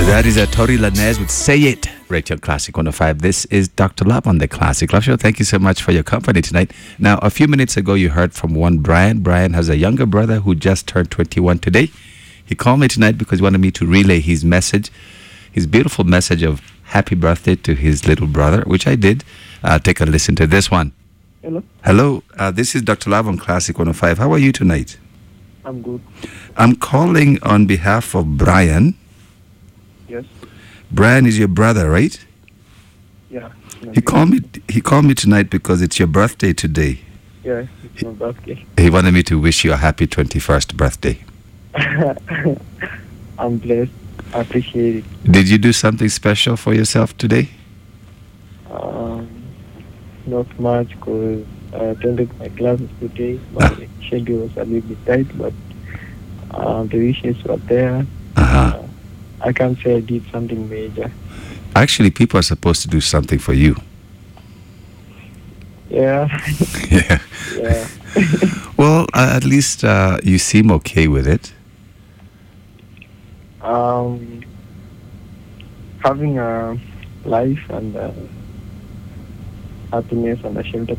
That is Tori Lanez with Say It, right here on Classic 105. This is Dr. Love on the Classic Love Show. Thank you so much for your company tonight. Now, a few minutes ago, you heard from one Brian. Brian has a younger brother who just turned 21 today. He called me tonight because he wanted me to relay his message, his beautiful message of happy birthday to his little brother, which I did. Take a listen to this one. Hello. Hello, this is Dr. Love on Classic 105. How are you tonight? I'm good. I'm calling on behalf of Brian. Yes. Brian is your brother, right? Yeah. He called me tonight because it's your birthday today. Yeah, it's my birthday. He wanted me to wish you a happy 21st birthday. I'm blessed. I appreciate it. Did you do something special for yourself today? Not much because I attended my classes today. My schedule was a little bit tight, but the wishes were there. I can't say I did something major. Actually, people are supposed to do something for you. Yeah. Yeah. Yeah. Well, at least you seem okay with it. Having a life and happiness and a shelter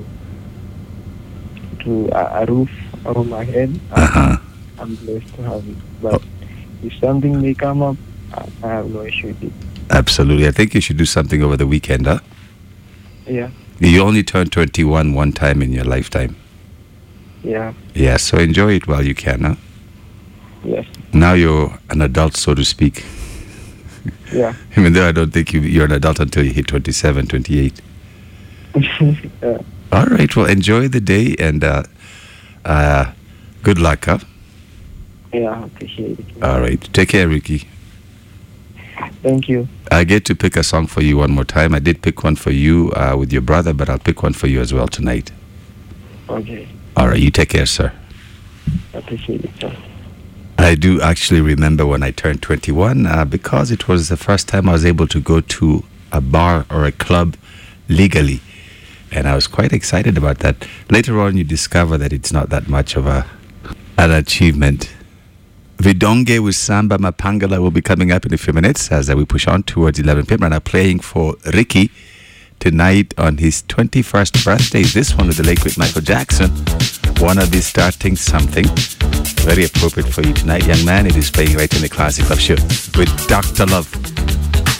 to a roof over my head. I'm blessed to have it. But if something may come up, I have no issue with it. Absolutely. I think you should do something over the weekend, huh? Yeah. You only turn 21 one time in your lifetime. Yeah. Yeah, so enjoy it while you can, huh? Yes. Now you're an adult, so to speak. Yeah. Even though I don't think you're an adult until you hit 27, 28. Yeah. All right, well, enjoy the day and good luck, huh? Yeah, I appreciate it. All right, take care, Ricky. Thank you. I get to pick a song for you one more time. I did pick one for you with your brother, but I'll pick one for you as well tonight. Okay. All right, you take care, sir. I appreciate it, sir. I do actually remember when I turned 21 because it was the first time I was able to go to a bar or a club legally. And I was quite excited about that. Later on, you discover that it's not that much of an achievement. Vidonge with Samba Mapangala will be coming up in a few minutes as we push on towards 11 p.m. And I'm playing for Ricky tonight on his 21st birthday. This one with the late great Michael Jackson. Wanna be starting something. Very appropriate for you tonight, young man. It is playing right in the Classic Love Show with Dr. Love.